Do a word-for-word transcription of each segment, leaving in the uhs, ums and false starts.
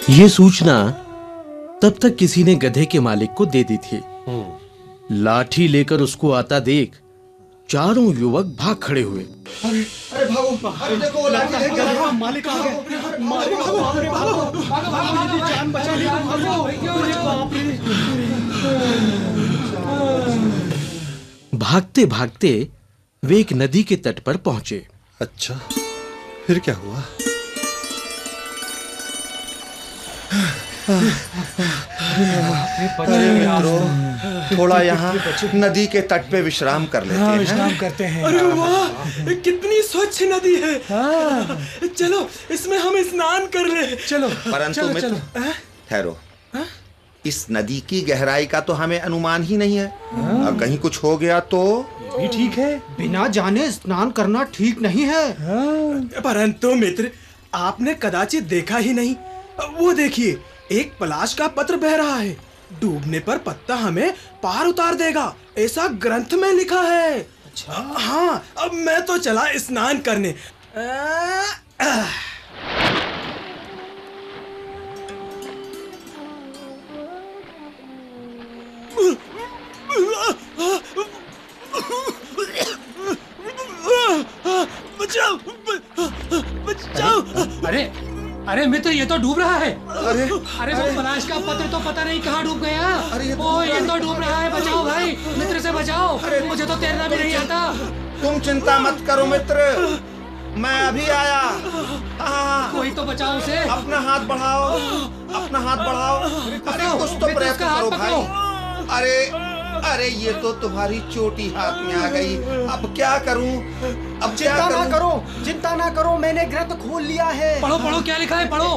ये सूचना तब तक किसी ने गधे के मालिक को दे दी थी। लाठी लेकर उसको आता देख चारों युवक भाग खड़े हुए। अरे अरे भागो, अरे देखो वो लाठी लेकर गधा मालिक आ गया। मालिक भागो, अरे भागो, भागो, जान बचा ली, भागो। अरे बाप रे। भागते भागते वे एक नदी के तट पर पहुंचे। अच्छा, फिर क्या हुआ? अरे मित्रों, थोड़ा यहाँ नदी के तट पे विश्राम कर लेते हैं। विश्राम करते हैं। अरे वाह, कितनी स्वच्छ नदी है। हाँ। चलो इसमें हम स्नान कर ले। चलो। परंतु मित्र, ठहरो, इस नदी की गहराई का तो हमें अनुमान ही नहीं है। अब कहीं कुछ हो गया तो भी ठीक है, बिना जाने स्नान करना ठीक नहीं है। हाँ। परंतु मित्र, आपने कदाचित देखा ही नहीं, वो देखिए एक पलाश का पत्र बह रहा है। डूबने पर पत्ता हमें पार उतार देगा, ऐसा ग्रंथ में लिखा है। अच्छा। हाँ, अब मैं तो चला स्नान करने। आ, आ, बचाओ, बचाओ। अरे अरे मित्र, ये तो डूब रहा है। अरे अरे वो पलाश का पत्र तो पता नहीं कहाँ डूब गया। अरे ये तो ओ, ये तो डूब रहा है। बचाओ भाई, मित्र से बचाओ। मुझे तो तैरना भी नहीं आता। तुम चिंता मत करो मित्र, मैं अभी आया। हाँ, कोई तो बचाओ उसे। अपना हाथ बढ़ाओ, अपना हाथ बढ़ाओ। अरे कुछ तो प्रयत्न करो भाई। अरे अरे ये तो तुम्हारी चोटी हाथ में आ गई, अब क्या करूं? अब चिंता ना करो, चिंता ना करो, मैंने ग्रंथ खोल लिया है। पढ़ो पढ़ो, क्या लिखा है, पढ़ो।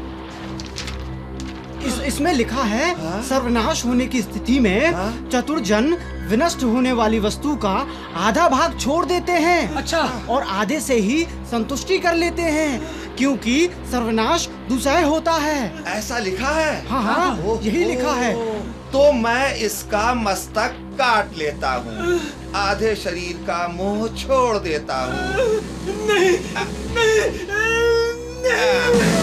इस इसमें लिखा है, हाँ? सर्वनाश होने की स्थिति में हाँ? चतुर जन विनष्ट होने वाली वस्तु का आधा भाग छोड़ देते हैं। अच्छा। और आधे से ही संतुष्टि कर लेते हैं, क्योंकि सर्वनाश दुसह होता है। ऐसा लिखा है? हाँ हाँ, यही लिखा है। तो मैं इसका मस्तक काट लेता हूँ, आधे शरीर का मोह छोड़ देता हूँ। नहीं, नहीं, नहीं।